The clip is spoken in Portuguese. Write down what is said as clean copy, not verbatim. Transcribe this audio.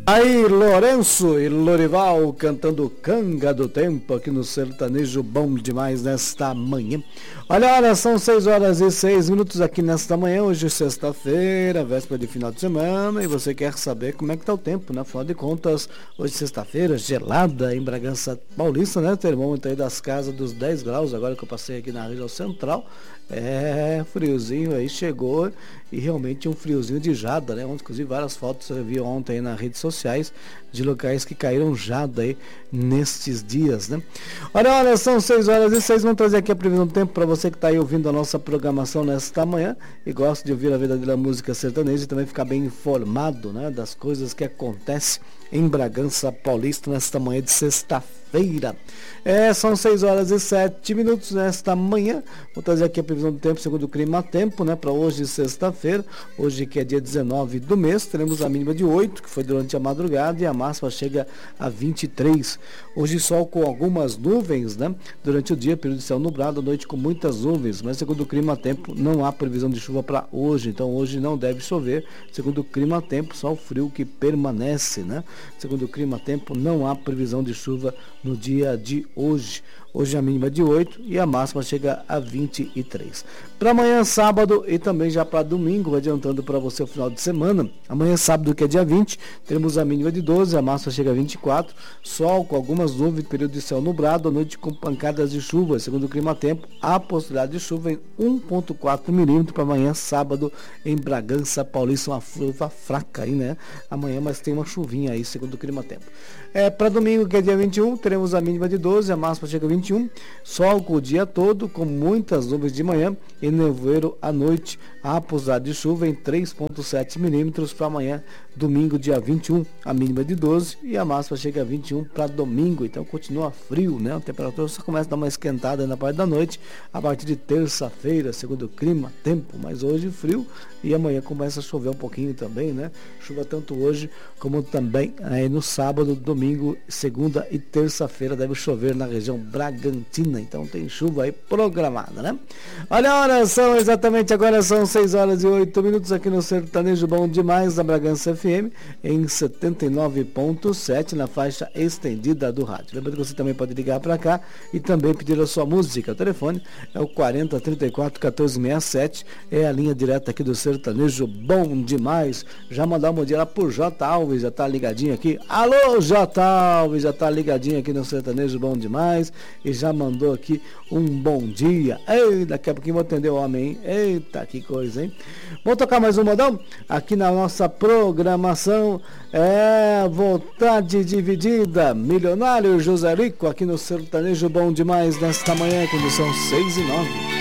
Aí, Lourenço e Lorival cantando Canga do Tempo aqui no Sertanejo Bom Demais nesta manhã. Olha, são 6h06 aqui nesta manhã, hoje sexta-feira, véspera de final de semana, e você quer saber como é que tá o tempo, né? Afinal de contas, hoje sexta-feira, gelada em Bragança Paulista, né? Termômetro aí das casas dos 10 graus, agora que eu passei aqui na região central. Friozinho aí chegou e realmente um friozinho de jada, né? Inclusive várias fotos eu vi ontem aí nas redes sociais de locais que caíram jada aí nestes dias, né? Olha, são 6h06, vamos trazer aqui a previsão do tempo para você que está aí ouvindo a nossa programação nesta manhã e gosta de ouvir a verdadeira música sertaneja e também ficar bem informado, né, das coisas que acontecem em Bragança Paulista nesta manhã de sexta-feira. São 6h07 nesta manhã. Vou trazer aqui a previsão do tempo segundo o Clima Tempo, né, para hoje, sexta-feira. Hoje, que é dia 19 do mês, teremos a mínima de 8, que foi durante a madrugada, e a máxima chega a 23. Hoje, sol com algumas nuvens, né? Durante o dia, período de céu nublado, à noite com muitas nuvens, mas segundo o Clima Tempo, não há previsão de chuva para hoje. Então, hoje não deve chover. Segundo o Clima Tempo, só o frio que permanece, né? Segundo o Clima Tempo, não há previsão de chuva no dia de hoje. Hoje a mínima de 8 e a máxima chega a 23. Para amanhã, sábado, e também já para domingo, adiantando para você o final de semana. Amanhã, sábado, que é dia 20, teremos a mínima de 12, a máxima chega a 24. Sol com algumas nuvens, período de céu nublado, à noite com pancadas de chuva. Segundo o Clima Tempo, há possibilidade de chuva em 1,4 milímetros para amanhã, sábado, em Bragança Paulista. Uma chuva fraca aí, né? Amanhã, mas tem uma chuvinha aí, segundo o Clima Tempo. Para domingo, que é dia 21, teremos a mínima de 12, a máxima chega a 21. Sol com o dia todo, com muitas nuvens de manhã e nevoeiro à noite. Há possibilidade de chuva em 3,7 milímetros para amanhã, domingo, dia 21, a mínima de 12 e a máxima chega a 21 para domingo. Então continua frio, né? A temperatura só começa a dar uma esquentada na parte da noite a partir de terça-feira, segundo o Clima Tempo, mas hoje frio e amanhã começa a chover um pouquinho também, né? Chuva tanto hoje como também aí no sábado, domingo, segunda e terça-feira deve chover na região Bragantina, então tem chuva aí programada, né? Olha a hora, agora são 6h08 aqui no Sertanejo Bom Demais da Bragança FM em 79,7 na faixa estendida do rádio. Lembrando que você também pode ligar para cá e também pedir a sua música. O telefone é o 40 34 14 67, é a linha direta aqui do Sertanejo Bom Demais. Já mandar um bom dia lá pro J. Alves, já tá ligadinho aqui. Alô, J. Alves, já tá ligadinho aqui no Sertanejo Bom Demais e já mandou aqui um bom dia. Ei, daqui a pouquinho vou atender o homem, hein? Eita, que coisa, hein? Vamos tocar mais um modão aqui na nossa programação. Vontade Dividida, Milionário José Rico aqui no Sertanejo Bom Demais nesta manhã, quando são 6h09.